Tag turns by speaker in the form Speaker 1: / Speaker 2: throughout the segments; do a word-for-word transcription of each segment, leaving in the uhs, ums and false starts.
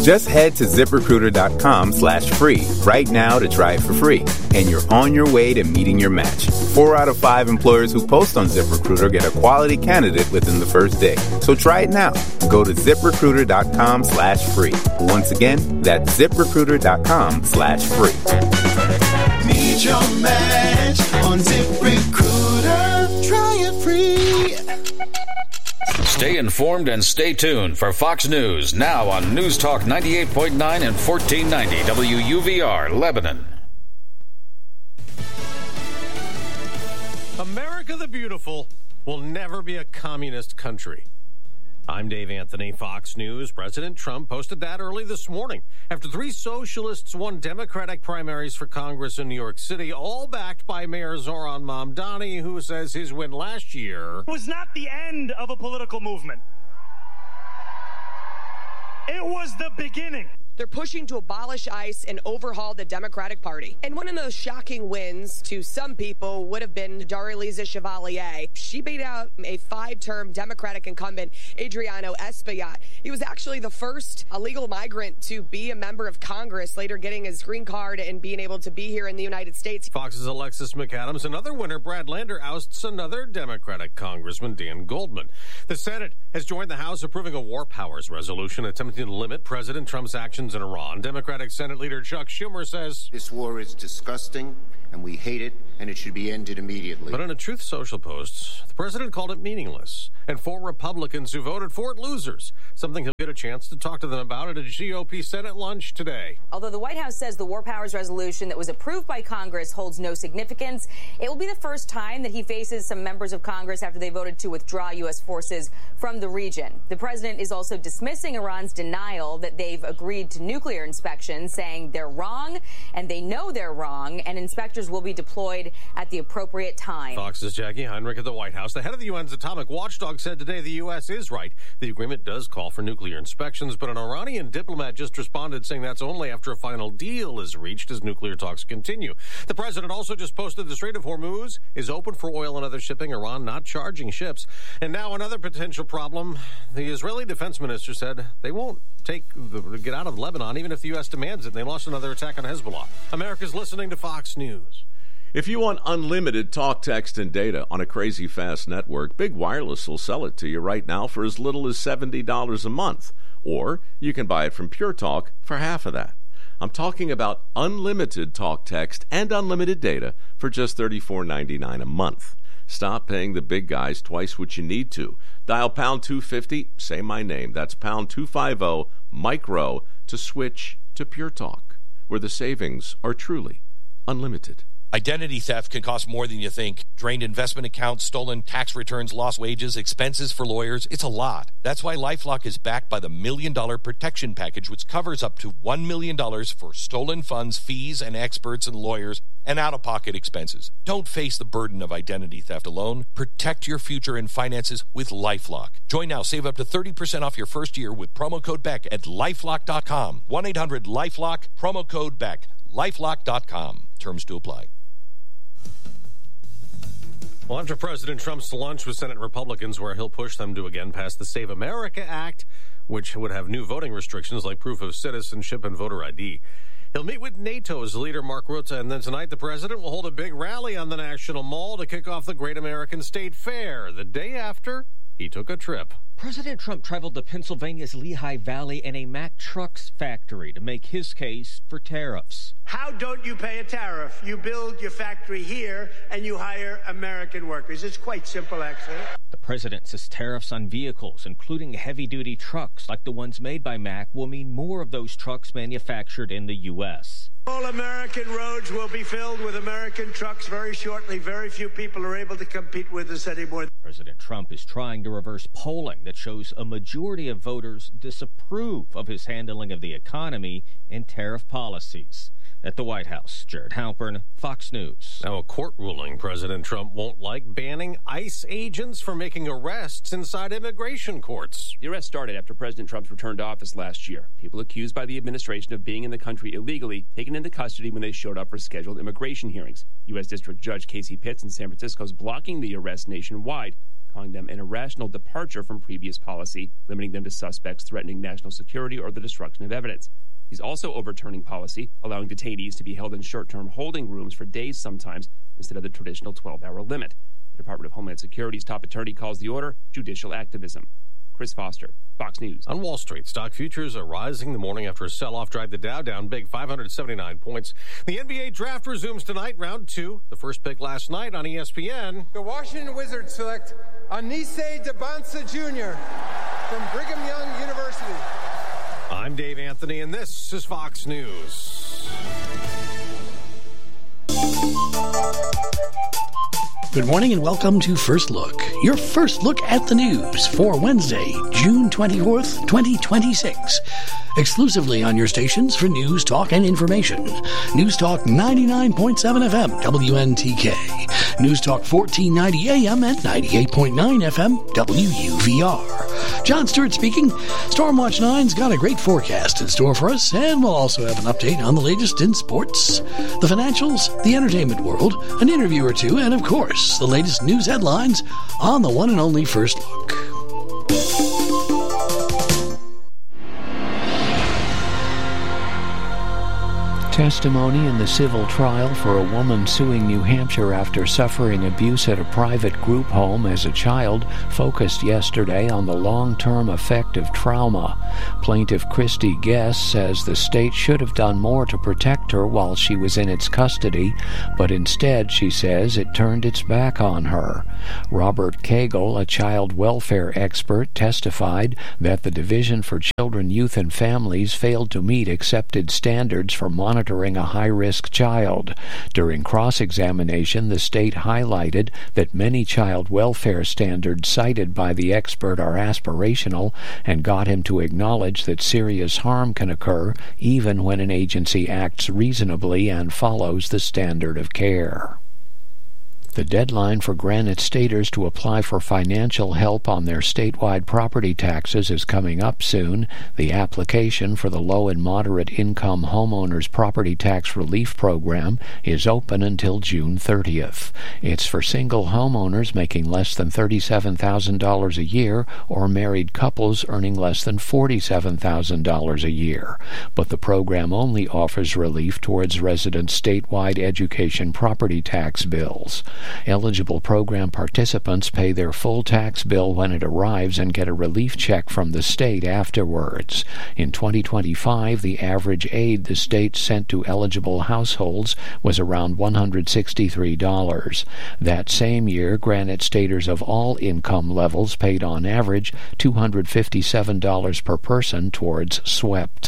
Speaker 1: Just head to ZipRecruiter.com slash free right now to try it for free. And you're on your way to meeting your match. Four out of five employers who post on ZipRecruiter get a quality candidate within the first day. So try it now. Go to ZipRecruiter.com slash free. Once again, that's ZipRecruiter.com slash free.
Speaker 2: Meet your match on ZipRecruiter. Try it free.
Speaker 3: Stay informed and stay tuned for Fox News now on News Talk ninety-eight point nine and fourteen ninety W U V R, Lebanon.
Speaker 4: America the Beautiful will never be a communist country. I'm Dave Anthony, Fox News. President Trump posted that early this morning after three socialists won Democratic primaries for Congress in New York City, all backed by Mayor Zohran Mamdani, who says his win last year
Speaker 5: was not the end of a political movement. It was the beginning.
Speaker 6: They're pushing to abolish ICE and overhaul the Democratic Party. And one of those shocking wins to some people would have been Darlisa Chevalier. She beat out a five-term Democratic incumbent, Adriano Espaillat. He was actually the first illegal migrant to be a member of Congress, later getting his green card and being able to be here in the United States.
Speaker 4: Fox's Alexis McAdams. Another winner, Brad Lander, ousts another Democratic Congressman, Dan Goldman. The Senate has joined the House approving a war powers resolution attempting to limit President Trump's actions in Iran. Democratic Senate Leader Chuck Schumer says
Speaker 7: this war is disgusting and we hate it and it should be ended immediately.
Speaker 4: But in a Truth Social post, the president called it meaningless. And four Republicans who voted for it losers. Something he'll get a chance to talk to them about at a G O P Senate lunch today.
Speaker 8: Although the White House says the war powers resolution that was approved by Congress holds no significance, it will be the first time that he faces some members of Congress after they voted to withdraw U S forces from the region. The president is also dismissing Iran's denial that they've agreed to nuclear inspections, saying they're wrong and they know they're wrong, and inspectors will be deployed at the appropriate time.
Speaker 4: Fox's Jackie Heinrich at the White House. The head of the U N's atomic watchdog said today the U S is right. The agreement does call for nuclear inspections, but an Iranian diplomat just responded saying that's only after a final deal is reached as nuclear talks continue. The president also just posted the Strait of Hormuz is open for oil and other shipping, Iran not charging ships. And now another potential problem. The Israeli defense minister said they won't take the, get out of Lebanon even if the U S demands it. And they launched another attack on Hezbollah. America's listening to Fox News.
Speaker 9: If you want unlimited talk, text, and data on a crazy fast network, Big Wireless will sell it to you right now for as little as seventy dollars a month. Or you can buy it from Pure Talk for half of that. I'm talking about unlimited talk, text, and unlimited data for just thirty-four ninety-nine a month. Stop paying the big guys twice what you need to. Dial pound two fifty, say my name. That's pound two fifty, micro, to switch to Pure Talk, where the savings are truly unlimited.
Speaker 10: Identity theft can cost more than you think. Drained investment accounts, stolen tax returns, lost wages, expenses for lawyers. It's a lot. That's why LifeLock is backed by the Million Dollar Protection Package, which covers up to one million dollars for stolen funds, fees, and experts and lawyers, and out-of-pocket expenses. Don't face the burden of identity theft alone. Protect your future and finances with LifeLock. Join now. Save up to thirty percent off your first year with promo code Beck at lifelock dot com. one eight hundred LifeLock, promo code Beck. lifelock dot com. Terms to apply.
Speaker 4: Well, after President Trump's lunch with Senate Republicans, where he'll push them to again pass the Save America Act, which would have new voting restrictions like proof of citizenship and voter I D. He'll meet with NATO's leader, Mark Rutte, and then tonight the president will hold a big rally on the National Mall to kick off the Great American State Fair. The day after, he took a trip.
Speaker 11: President Trump traveled to Pennsylvania's Lehigh Valley and a Mack Trucks factory to make his case for tariffs.
Speaker 12: How don't you pay a tariff? You build your factory here and you hire American workers. It's quite simple, actually.
Speaker 11: The president says tariffs on vehicles, including heavy-duty trucks like the ones made by Mack, will mean more of those trucks manufactured in the U S.
Speaker 12: All American roads will be filled with American trucks very shortly. Very few people are able to compete with us anymore.
Speaker 11: President Trump is trying to reverse polling that shows a majority of voters disapprove of his handling of the economy and tariff policies. At the White House, Jared Halpern, Fox News.
Speaker 4: Now, a court ruling President Trump won't like banning ICE agents from making arrests inside immigration courts.
Speaker 13: The arrest started after President Trump's return to office last year. People accused by the administration of being in the country illegally, taken into custody when they showed up for scheduled immigration hearings. U S. District Judge Casey Pitts in San Francisco is blocking the arrest nationwide. calling them an irrational departure from previous policy, limiting them to suspects threatening national security or the destruction of evidence. He's also overturning policy, allowing detainees to be held in short-term holding rooms for days sometimes instead of the traditional twelve-hour limit. The Department of Homeland Security's top attorney calls the order judicial activism. Chris Foster, Fox News.
Speaker 4: On Wall Street, stock futures are rising the morning after a sell-off dragged the Dow down big five hundred seventy-nine points. The N B A draft resumes tonight, round two. The first pick last night on E S P N.
Speaker 14: The Washington Wizards select Anise DeBansa Junior from Brigham Young University.
Speaker 4: I'm Dave Anthony, and this is Fox News.
Speaker 15: Good morning and welcome to First Look, your first look at the news for Wednesday, June twenty-fourth, twenty twenty-six. Exclusively on your stations for news, talk, and information. News Talk ninety-nine point seven F M, W N T K. News Talk fourteen ninety A M and ninety-eight point nine F M, W U V R. John Stewart speaking. Stormwatch nine's got a great forecast in store for us, and we'll also have an update on the latest in sports, the financials, the entertainment world, an interview or two, and of course, the latest news headlines on the one and only First Look.
Speaker 16: Testimony in the civil trial for a woman suing New Hampshire after suffering abuse at a private group home as a child focused yesterday on the long-term effect of trauma. Plaintiff Christy Guess says the state should have done more to protect her while she was in its custody, but instead, she says, it turned its back on her. Robert Cagle, a child welfare expert, testified that the Division for Children, Youth, and Families failed to meet accepted standards for monitoring monitoring a high-risk child. During cross-examination, the state highlighted that many child welfare standards cited by the expert are aspirational and got him to acknowledge that serious harm can occur even when an agency acts reasonably and follows the standard of care. The deadline for Granite Staters to apply for financial help on their statewide property taxes is coming up soon. The application for the low and moderate income homeowners property tax relief program is open until June thirtieth. It's for single homeowners making less than thirty-seven thousand dollars a year or married couples earning less than forty-seven thousand dollars a year. But the program only offers relief towards residents' statewide education property tax bills. Eligible program participants pay their full tax bill when it arrives and get a relief check from the state afterwards. In twenty twenty-five, the average aid the state sent to eligible households was around one hundred sixty-three dollars. That same year, Granite Staters of all income levels paid on average two hundred fifty-seven dollars per person towards SWEPT.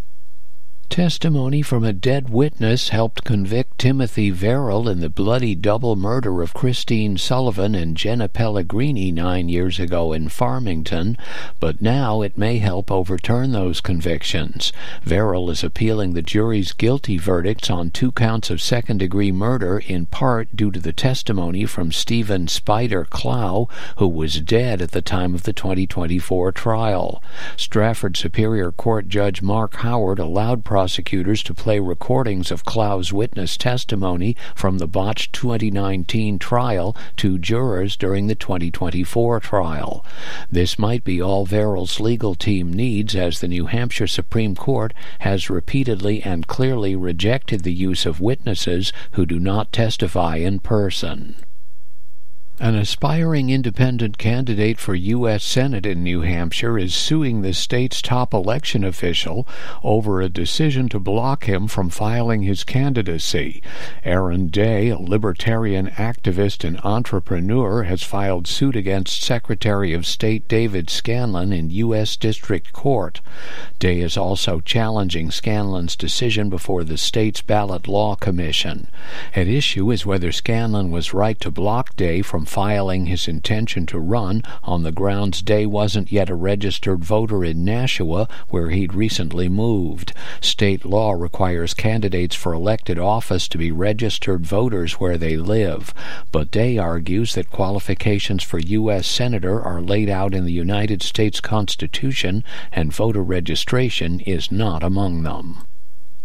Speaker 16: Testimony from a dead witness helped convict Timothy Verrill in the bloody double murder of Christine Sullivan and Jenna Pellegrini nine years ago in Farmington, but now it may help overturn those convictions. Verrill is appealing the jury's guilty verdicts on two counts of second-degree murder, in part due to the testimony from Stephen Spider Clow, who was dead at the time of the twenty twenty-four trial. Stratford Superior Court Judge Mark Howard allowed prosecutors to play recordings of Clow's witness testimony from the botched twenty nineteen trial to jurors during the twenty twenty-four trial. This might be all Verrill's legal team needs, as the New Hampshire Supreme Court has repeatedly and clearly rejected the use of witnesses who do not testify in person. An aspiring independent candidate for U S Senate in New Hampshire is suing the state's top election official over a decision to block him from filing his candidacy. Aaron Day, a libertarian activist and entrepreneur, has filed suit against Secretary of State David Scanlon in U S District Court. Day is also challenging Scanlon's decision before the state's Ballot Law Commission. At issue is whether Scanlon was right to block Day from filing his intention to run on the grounds Day wasn't yet a registered voter in Nashua, where he'd recently moved. State law requires candidates for elected office to be registered voters where they live, but Day argues that qualifications for U S Senator are laid out in the United States Constitution, and voter registration is not among them.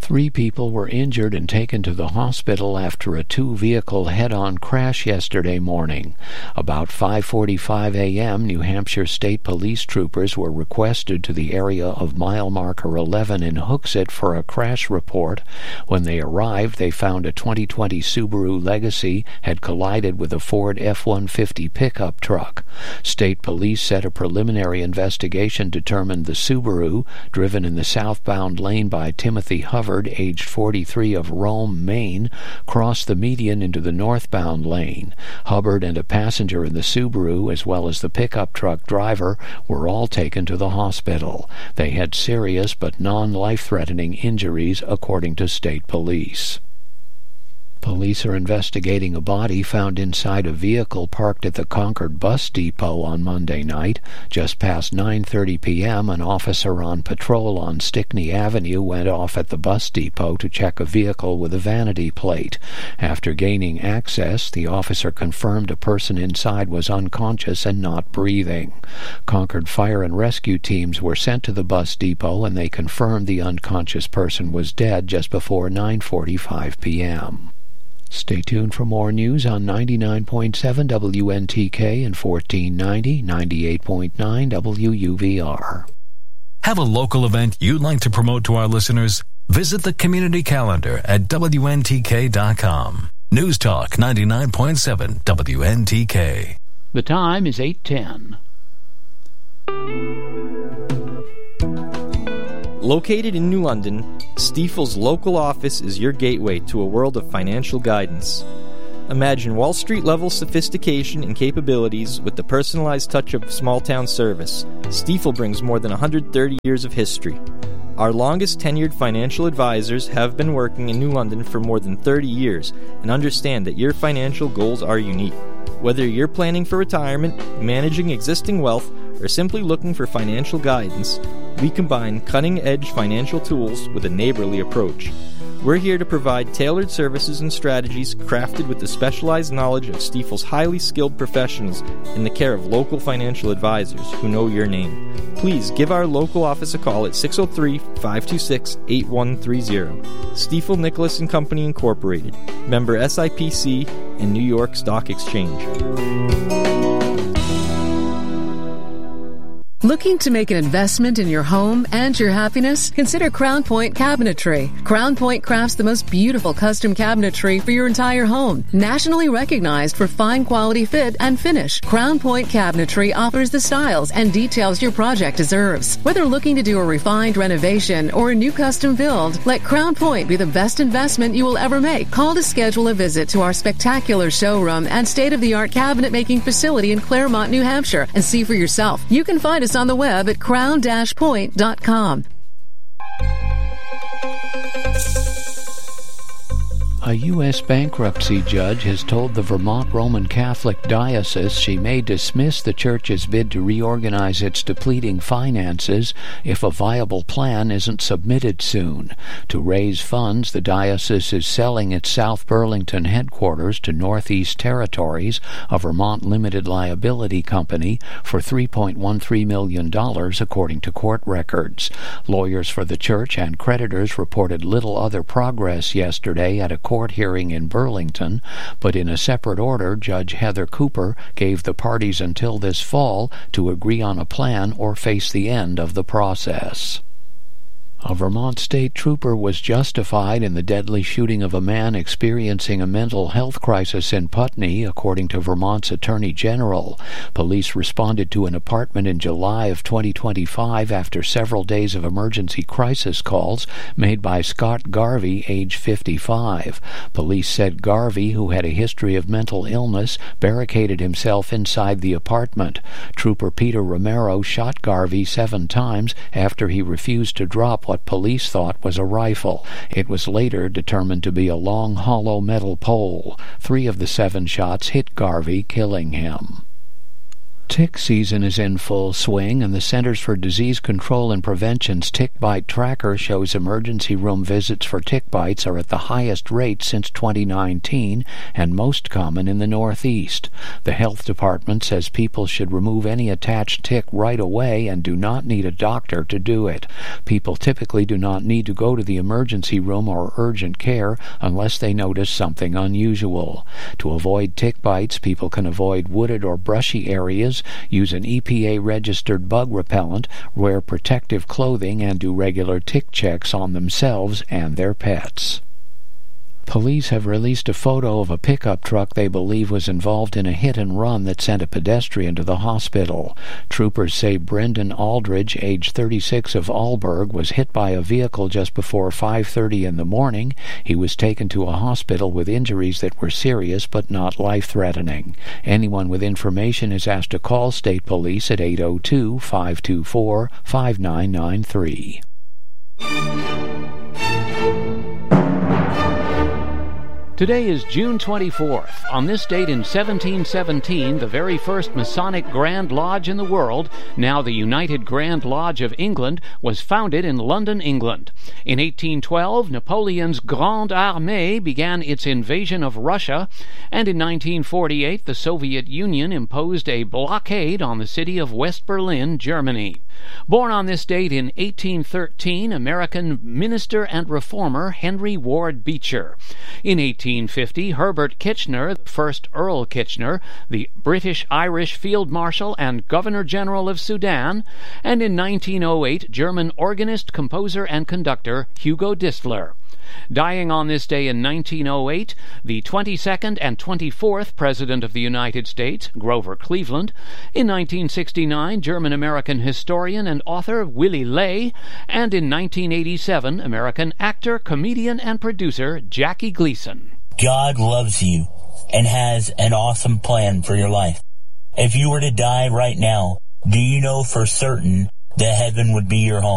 Speaker 16: Three people were injured and taken to the hospital after a two-vehicle head-on crash yesterday morning. About five forty-five a.m., New Hampshire State Police troopers were requested to the area of mile marker eleven in Hooksett for a crash report. When they arrived, they found a twenty twenty Subaru Legacy had collided with a Ford F one fifty pickup truck. State Police said a preliminary investigation determined the Subaru, driven in the southbound lane by Timothy Hubbard, aged forty-three, of Rome, Maine, crossed the median into the northbound lane. Hubbard and a passenger in the Subaru, as well as the pickup truck driver, were all taken to the hospital. They had serious but non-life-threatening injuries, according to state police. Police are investigating a body found inside a vehicle parked at the Concord bus depot on Monday night. Just past nine thirty p.m., an officer on patrol on Stickney Avenue went off at the bus depot to check a vehicle with a vanity plate. After gaining access, the officer confirmed a person inside was unconscious and not breathing. Concord fire and rescue teams were sent to the bus depot, and they confirmed the unconscious person was dead just before nine forty-five p.m. Stay tuned for more news on ninety-nine point seven W N T K and fourteen ninety, ninety-eight point nine W U V R.
Speaker 17: Have a local event you'd like to promote to our listeners? Visit the community calendar at W N T K dot com. News Talk ninety-nine point seven W N T K.
Speaker 15: The time is eight ten.
Speaker 18: Located in New London, Stifel's local office is your gateway to a world of financial guidance. Imagine Wall Street-level sophistication and capabilities with the personalized touch of small-town service. Stifel brings more than one hundred thirty years of history. Our longest-tenured financial advisors have been working in New London for more than thirty years and understand that your financial goals are unique. Whether you're planning for retirement, managing existing wealth, or simply looking for financial guidance, we combine cutting-edge financial tools with a neighborly approach. We're here to provide tailored services and strategies crafted with the specialized knowledge of Stifel's highly skilled professionals in the care of local financial advisors who know your name. Please give our local office a call at six oh three, five two six, eight one three zero. Stifel Nicholas and Company Incorporated, member S I P C and New York Stock Exchange.
Speaker 19: Looking to make an investment in your home and your happiness? Consider Crown Point Cabinetry. Crown Point crafts the most beautiful custom cabinetry for your entire home. Nationally recognized for fine quality fit and finish, Crown Point Cabinetry offers the styles and details your project deserves. Whether looking to do a refined renovation or a new custom build, let Crown Point be the best investment you will ever make. Call to schedule a visit to our spectacular showroom and state-of-the-art cabinet making facility in Claremont, New Hampshire, and see for yourself. You can find us on the web at crown dash point dot com.
Speaker 16: A U S bankruptcy judge has told the Vermont Roman Catholic Diocese she may dismiss the church's bid to reorganize its depleting finances if a viable plan isn't submitted soon. To raise funds, the diocese is selling its South Burlington headquarters to Northeast Territories, a Vermont limited liability company, for three point one three million dollars, according to court records. Lawyers for the church and creditors reported little other progress yesterday at a court hearing in Burlington, but in a separate order, Judge Heather Cooper gave the parties until this fall to agree on a plan or face the end of the process. A Vermont state trooper was justified in the deadly shooting of a man experiencing a mental health crisis in Putney, according to Vermont's Attorney General. Police responded to an apartment in July of twenty twenty-five after several days of emergency crisis calls made by Scott Garvey, age fifty-five. Police said Garvey, who had a history of mental illness, barricaded himself inside the apartment. Trooper Peter Romero shot Garvey seven times after he refused to drop what police thought was a rifle. It was later determined to be a long, hollow metal pole. Three of the seven shots hit Garvey, killing him. Tick season is in full swing, and the Centers for Disease Control and Prevention's Tick Bite Tracker shows emergency room visits for tick bites are at the highest rate since twenty nineteen and most common in the Northeast. The health department says people should remove any attached tick right away and do not need a doctor to do it. People typically do not need to go to the emergency room or urgent care unless they notice something unusual. To avoid tick bites, people can avoid wooded or brushy areas, use an E P A-registered bug repellent, wear protective clothing, and do regular tick checks on themselves and their pets. Police have released a photo of a pickup truck they believe was involved in a hit-and-run that sent a pedestrian to the hospital. Troopers say Brendan Aldridge, age thirty-six, of Alburg, was hit by a vehicle just before five thirty in the morning. He was taken to a hospital with injuries that were serious but not life-threatening. Anyone with information is asked to call State Police at eight oh two, five two four, five nine nine three. Today is June twenty-fourth. On this date in seventeen seventeen, the very first Masonic Grand Lodge in the world, now the United Grand Lodge of England, was founded in London, England. In eighteen twelve, Napoleon's Grande Armée began its invasion of Russia, and in nineteen forty-eight, the Soviet Union imposed a blockade on the city of West Berlin, Germany. Born on this date in eighteen thirteen, American minister and reformer Henry Ward Beecher. In eighteen fifty, Herbert Kitchener, the first Earl Kitchener, the British-Irish Field Marshal and Governor-General of Sudan, and in nineteen oh eight, German organist, composer, and conductor Hugo Distler. Dying on this day in nineteen oh eight, the twenty-second and twenty-fourth President of the United States, Grover Cleveland. In nineteen sixty-nine, German-American historian and author Willy Ley. And in nineteen eighty-seven, American actor, comedian, and producer Jackie Gleason.
Speaker 20: God loves you and has an awesome plan for your life. If you were to die right now, do you know for certain that heaven would be your home?